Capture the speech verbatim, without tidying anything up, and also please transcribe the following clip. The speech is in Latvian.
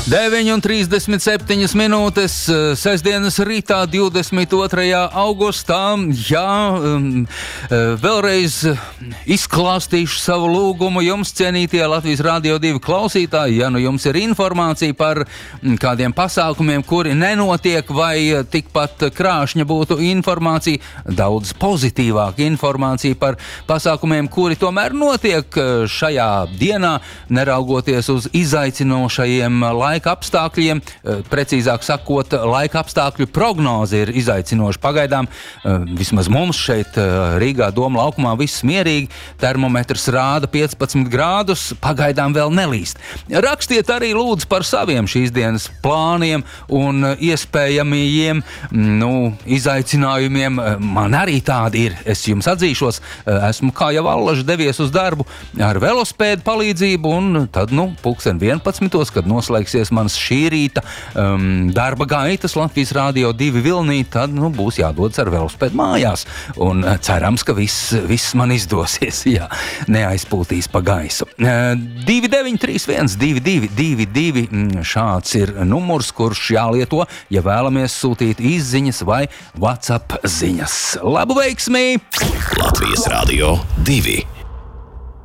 deviņi un trīsdesmit septiņas minūtes sestdienas rītā, divdesmit otrajā augustā. Jā, um, vēlreiz izklāstīšu savu lūgumu jums, cienītie Latvijas Rādio divi klausītāji. Ja nu jums ir informācija par kādiem pasākumiem, kuri nenotiek, vai tikpat krāšņa būtu informācija, daudz pozitīvāka informācija par pasākumiem, kuri tomēr notiek šajā dienā, neraugoties uz izaicinošajiem laika apstākļiem, precīzāk sakot, laika apstākļu prognoze ir izaicinoša. Pagaidām, vismaz mums šeit Rīgā Doma laukumā viss mierīgi, termometrs rāda piecpadsmit grādus, pagaidām vēl nelīst. Rakstiet arī lūdzu par saviem šīs dienas plāniem un iespējamajiem, nu, izaicinājumiem. Man arī tādi ir, es jums atzīšos, esmu kā jau allaži devies uz darbu ar velospēdu palīdzību, un tad, nu, pulksten vienpadsmitos, kad noslēgsies manas šī rīta um, darba gaitas Latvijas Rādio divi vilnī, tad, nu, būs jādodas ar velospēdu mājās. Un cerams, ka viss, viss man izdosies, jā, neaizpūtīs pa gaisu. Uh, divi deviņi trīs viens divi divi divi divi, šāds ir numurs, kurš jālieto, ja vēlamies sūtīt izziņas vai WhatsApp ziņas. Labu veiksmī! Latvijas Rādio divi.